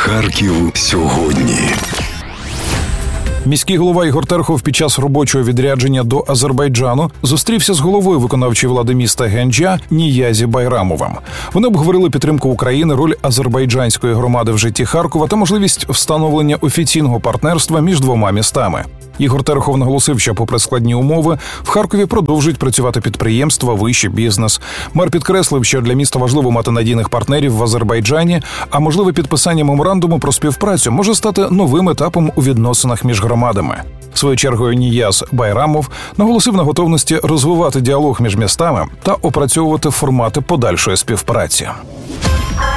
Харків сьогодні. Міський голова Ігор Терхов під час робочого відрядження до Азербайджану зустрівся з головою виконавчої влади міста Генджа Ніязі Байрамовим. Вони обговорили підтримку України, роль азербайджанської громади в житті Харкова та можливість встановлення офіційного партнерства між двома містами. Ігор Терхов наголосив, що попри складні умови, в Харкові продовжують працювати підприємства, вищий бізнес. Мер підкреслив, що для міста важливо мати надійних партнерів в Азербайджані, а можливе підписання меморандуму про співпрацю може стати новим етапом у відносинах між громадами. Своєю чергою Нияз Байрамов наголосив на готовності розвивати діалог між містами та опрацьовувати формати подальшої співпраці.